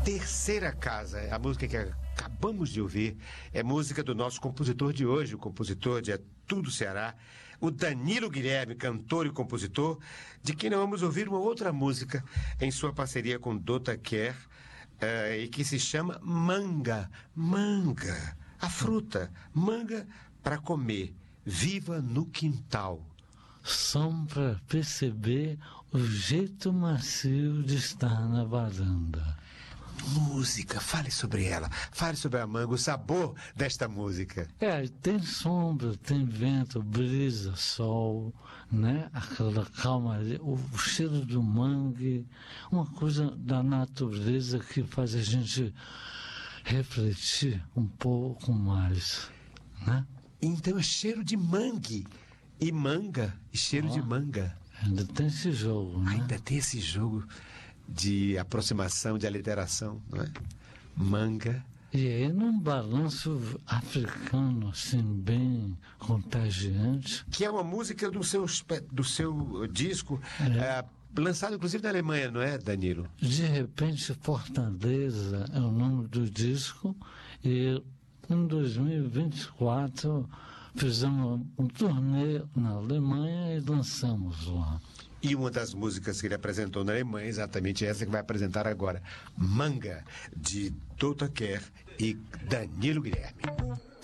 Terceira Casa, a música que acabamos de ouvir, é música do nosso compositor de hoje, o compositor de É Tudo Ceará, o Danilo Guilherme, cantor e compositor, de quem nós vamos ouvir uma outra música em sua parceria com Dota Quer, e que se chama Manga. Manga, a fruta, manga para comer, viva no quintal. Só para perceber o jeito macio de estar na varanda. Música, fale sobre ela, fale sobre a manga, o sabor desta música. Tem sombra, tem vento, brisa, sol, né? Aquela calmaria, o cheiro do mangue, uma coisa da natureza que faz a gente refletir um pouco mais, né? Então é cheiro de mangue e manga, e cheiro de manga. Ainda tem esse jogo, né? Ainda tem esse jogo de aproximação, de aliteração, não é? Manga. E aí, num balanço africano, assim, bem contagiante. Que é uma música do seu disco, lançado inclusive na Alemanha, não é, Danilo? De repente, Fortaleza é o nome do disco, e em 2024 fizemos um turnê na Alemanha e lançamos lá. E uma das músicas que ele apresentou na Alemanha, exatamente essa que vai apresentar agora, Manga, de Dota Quer e Danilo Guilherme.